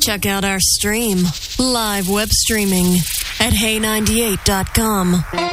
check out our stream, live web streaming at hey98.com.